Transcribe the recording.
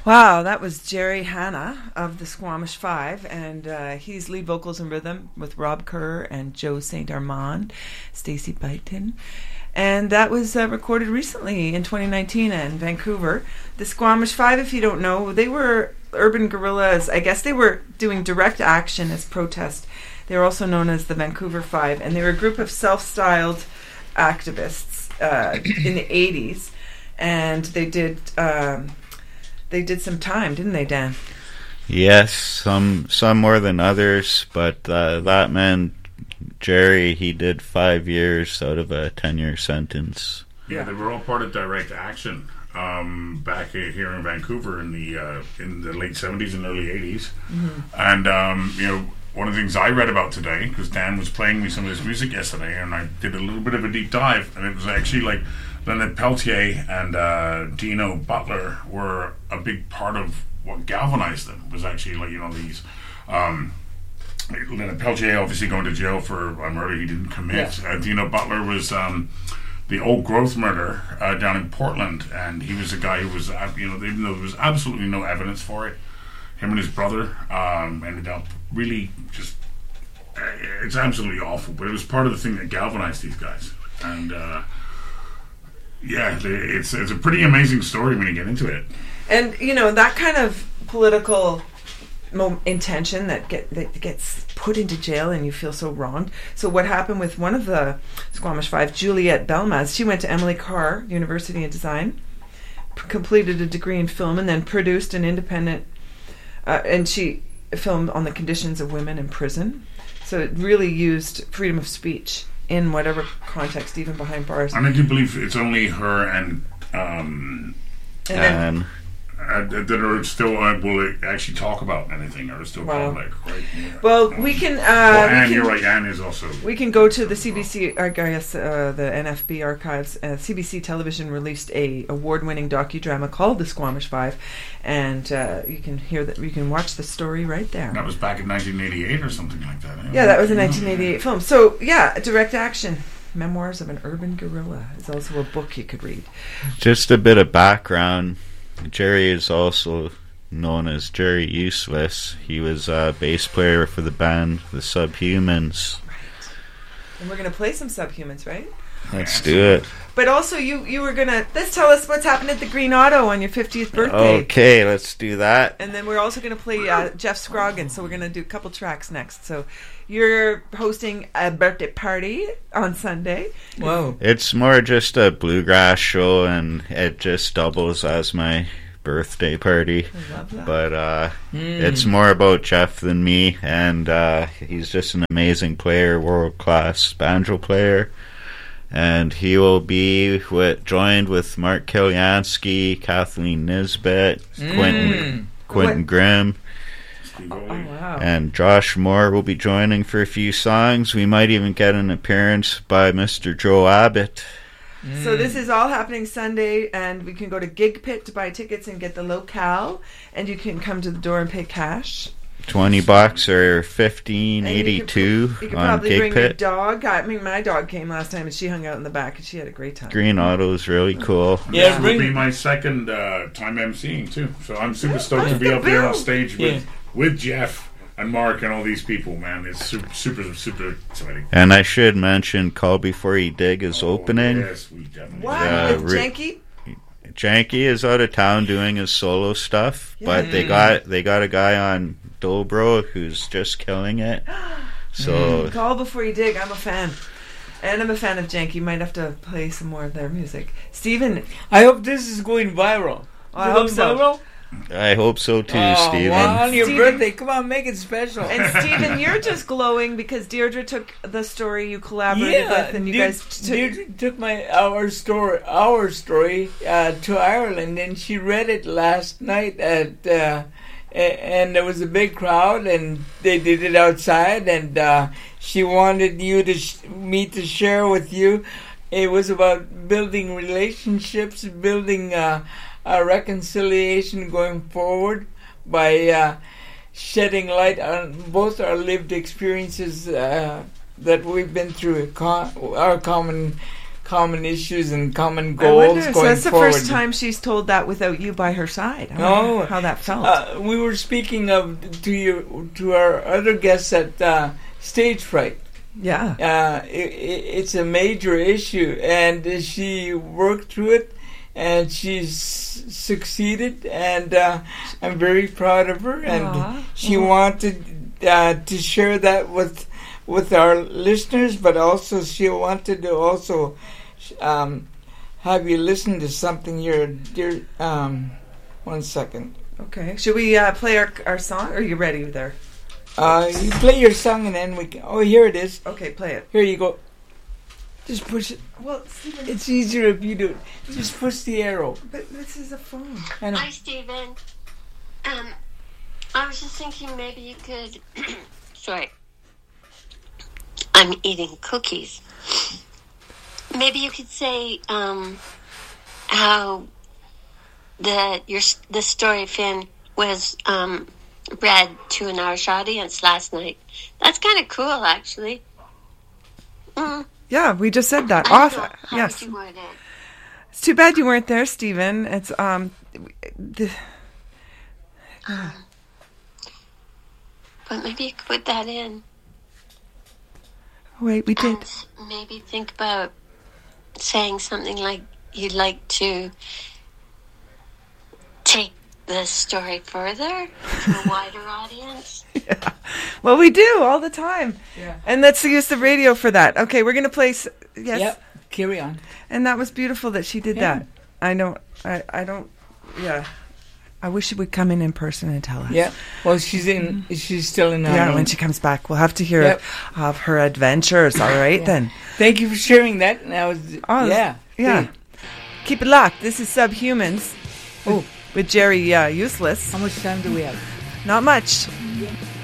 Wow, that was Jerry Hanna of the Squamish Five, and he's lead vocals and rhythm with Rob Kerr and Joe St. Armand, Stacey Byton. And that was recorded recently in 2019 in Vancouver. The Squamish Five, if you don't know, they were urban guerrillas. I guess they were doing direct action as protest. They were also known as the Vancouver Five, and they were a group of self-styled activists in the 80s, and they did some time, didn't they, Dan? Yes, some more than others, but that man, Jerry, he did 5 years out of a 10-year sentence. Yeah, they were all part of Direct Action back here in Vancouver in the late 70s and early 80s. Mm-hmm. And, one of the things I read about today, because Dan was playing me some of his music yesterday, and I did a little bit of a deep dive, and it was actually like Leonard Peltier and Dino Butler were a big part of what galvanized them. Was actually like these. Leonard Peltier obviously going to jail for a murder he didn't commit. Yeah. Dino Butler was the Old Growth murder down in Portland, and he was a guy who was even though there was absolutely no evidence for it, him and his brother ended up really just. It's absolutely awful, but it was part of the thing that galvanized these guys, and. Yeah, it's a pretty amazing story when you get into it. And, that kind of political intention that gets put into jail and you feel so wronged. So what happened with one of the Squamish Five, Juliette Belmaz, she went to Emily Carr University of Design, completed a degree in film, and then produced an independent, and she filmed on the conditions of women in prison. So it really used freedom of speech in whatever context, even behind bars. And I do believe it's only her and that are still will actually talk about anything or still public, right? Yeah. Well, we can. You're right. Anne is also. We can go to the CBC, I guess, the NFB archives. CBC Television released a award-winning docudrama called The Squamish Five, and you can hear that. You can watch the story right there. That was back in 1988 or something like that. Yeah, that was a 1988 film. So yeah, Direct Action. Memoirs of an Urban Guerrilla is also a book you could read. Just a bit of background. Jerry is also known as Jerry Useless. He was a bass player for the band The Subhumans. Right. And we're going to play some Subhumans, right? Let's do it. But also, you were going to... Let's tell us what's happened at the Green Auto on your 50th birthday. Okay, let's do that. And then we're also going to play Jeff Scroggin, so we're going to do a couple tracks next. So you're hosting a birthday party on Sunday. Whoa. It's more just a bluegrass show, and it just doubles as my birthday party. I love that. But it's more about Jeff than me, and he's just an amazing player, world-class banjo player. And he will be joined with Mark Kiliansky, Kathleen Nisbet, Quentin Grimm, wow. and Josh Moore will be joining for a few songs. We might even get an appearance by Mr. Joe Abbott. So this is all happening Sunday, and we can go to Gig Pit to buy tickets and get the locale, and you can come to the door and pay cash. $20 or $15.82 You could on probably Gig bring your Pit. dog. I mean, my dog came last time, and she hung out in the back, and she had a great time. Green Auto is really cool. Yeah, this will be my second time emceeing too, so I'm super stoked to be up there on stage with Jeff and Mark and all these people. Man, it's super exciting. And I should mention Call Before You Dig is opening. Yes, we definitely. What? With Janky? Janky is out of town doing his solo stuff, but they got a guy on Dobro who's just killing it. So Call Before You Dig. I'm a fan. And I'm a fan of Janky. Might have to play some more of their music. Stephen. I hope this is going viral. I hope so. Viral? I hope so too, Stephen. Wow, on your Steven. birthday, come on, make it special. And Stephen, you're just glowing because Deirdre took the story you collaborated with, and you guys Deirdre took our story to Ireland, and she read it last night and there was a big crowd, and they did it outside, and she wanted me to share with you. It was about building relationships, building a reconciliation going forward by shedding light on both our lived experiences that we've been through, our common common issues and common I goals wonder, so going that's the forward. first time she's told that without you by her side. I No. wonder how that felt. We were speaking of to our other guests at stage fright. Yeah. It's a major issue, and she worked through it, and she's succeeded, and I'm very proud of her. And Aw. she wanted to share that with our listeners, but also she wanted to also have you listen to something here. Dear, 1 second. Okay. Should we play our song? Or are you ready there? You play your song and then we can... Oh, here it is. Okay, play it. Here you go. Just push it. Well, Stephen, It's easier if you do it. Just push the arrow. but this is a phone. I know. Hi, Stephen. I was just thinking maybe you could. Sorry. I'm eating cookies. Maybe you could say how the story Finn was read to an Irish audience last night. That's kind of cool, actually. Yeah, we just said that. I don't Awesome. know, how Yes. would you word it? It's too bad you weren't there, Stephen. It's But maybe you could put that in. wait, we did. And maybe think about saying something like you'd like to take the story further to a wider audience. Yeah. Well, we do all the time. Yeah. And let's use the radio for that. Okay, we're going to play... Yes. Yep. Carry on. And that was beautiful that she did Yeah. that. I don't... Yeah. I wish she would come in person and tell us. Yeah. Well, she's still in. Yeah, when she comes back, we'll have to hear Yep. of her adventures. All right, Yeah. then. Thank you for sharing that. Now, Oh, yeah. Yeah. Keep it locked. This is Subhumans Oh, with Jerry Useless. how much time do we have? Not much.